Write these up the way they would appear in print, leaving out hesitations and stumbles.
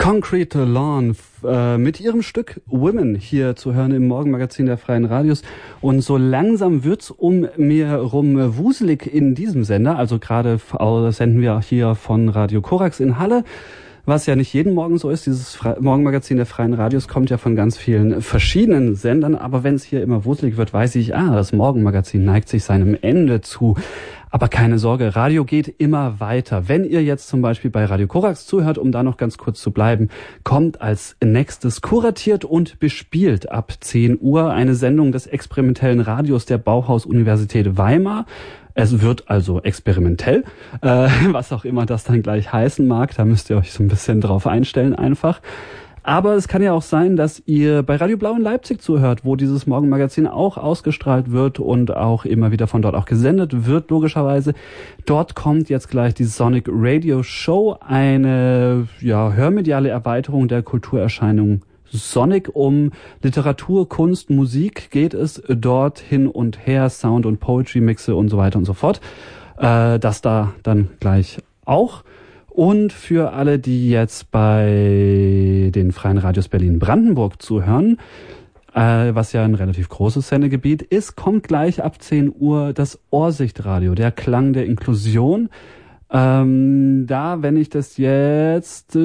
Concrete Lawn mit ihrem Stück Women hier zu hören im Morgenmagazin der Freien Radios. Und so langsam wird's um mir rum wuselig in diesem Sender. Also gerade senden wir hier von Radio Korax in Halle. Was ja nicht jeden Morgen so ist, dieses Morgenmagazin der Freien Radios kommt ja von ganz vielen verschiedenen Sendern. Aber wenn es hier immer wuselig wird, weiß ich, das Morgenmagazin neigt sich seinem Ende zu. Aber keine Sorge, Radio geht immer weiter. Wenn ihr jetzt zum Beispiel bei Radio Korax zuhört, um da noch ganz kurz zu bleiben, kommt als nächstes kuratiert und bespielt ab 10 Uhr eine Sendung des experimentellen Radios der Bauhaus-Universität Weimar. Es wird also experimentell, was auch immer das dann gleich heißen mag. Da müsst ihr euch so ein bisschen drauf einstellen einfach. Aber es kann ja auch sein, dass ihr bei Radio Blau in Leipzig zuhört, wo dieses Morgenmagazin auch ausgestrahlt wird und auch immer wieder von dort auch gesendet wird, logischerweise. Dort kommt jetzt gleich die Sonic Radio Show, eine hörmediale Erweiterung der Kulturerscheinung Sonic. Um Literatur, Kunst, Musik geht es dort hin und her, Sound- und Poetry-Mixe und so weiter und so fort. Das da dann gleich auch. Und für alle, die jetzt bei den Freien Radios Berlin-Brandenburg zuhören, was ja ein relativ großes Sendegebiet ist, kommt gleich ab 10 Uhr das Ohrsichtradio, der Klang der Inklusion. Wenn ich das jetzt,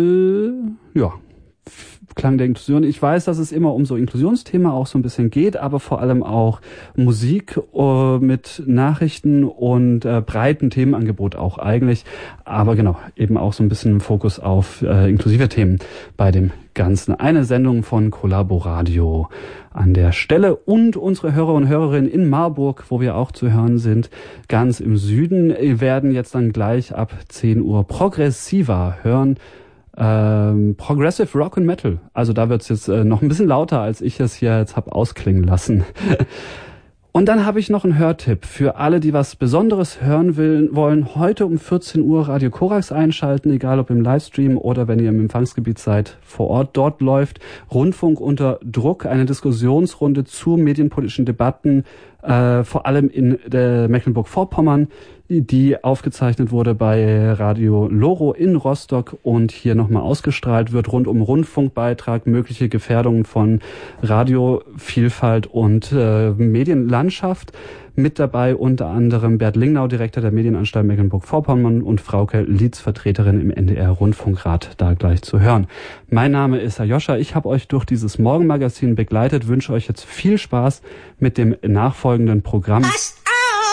Klang der Inklusion. Ich weiß, dass es immer um so Inklusionsthema auch so ein bisschen geht, aber vor allem auch Musik mit Nachrichten und breiten Themenangebot auch eigentlich. Aber genau, eben auch so ein bisschen Fokus auf inklusive Themen bei dem Ganzen. Eine Sendung von Collaboradio an der Stelle und unsere Hörer und Hörerinnen in Marburg, wo wir auch zu hören sind, ganz im Süden, werden jetzt dann gleich ab 10 Uhr Progressiva hören. Progressive Rock and Metal. Also da wird's jetzt noch ein bisschen lauter, als ich es hier jetzt habe ausklingen lassen. Und dann habe ich noch einen Hörtipp für alle, die was Besonderes hören wollen. Heute um 14 Uhr Radio Korax einschalten, egal ob im Livestream oder wenn ihr im Empfangsgebiet seid vor Ort. Dort läuft Rundfunk unter Druck, eine Diskussionsrunde zu medienpolitischen Debatten, vor allem in Mecklenburg-Vorpommern, die aufgezeichnet wurde bei Radio Loro in Rostock und hier nochmal ausgestrahlt wird, rund um Rundfunkbeitrag, mögliche Gefährdungen von Radiovielfalt und Medienlandschaft. Mit dabei unter anderem Bert Lingnau, Direktor der Medienanstalt Mecklenburg-Vorpommern, und Frauke Lietz, Vertreterin im NDR Rundfunkrat, da gleich zu hören. Mein Name ist Aljoscha, ich habe euch durch dieses Morgenmagazin begleitet, wünsche euch jetzt viel Spaß mit dem nachfolgenden Programm.